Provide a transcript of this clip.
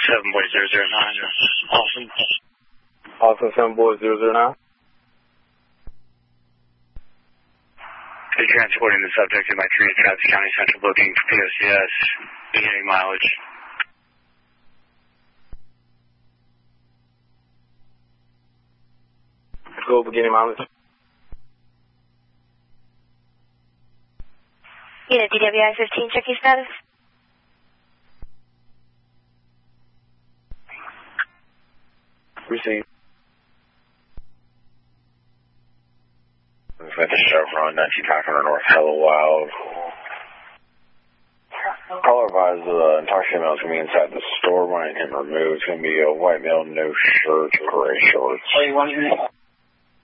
7-009. Awesome. Awesome 7-009. Transporting the subject to my tree at Travis County Central booking for POCS, beginning mileage. Go beginning mileage. Unit DWI 15, checking status. Receive. We've got the Chevron 19500 North, hello wild. Caller advised the intoxicated male is going to be inside the store. Wanting him removed. It's going to be a white male, no shirt, gray shorts.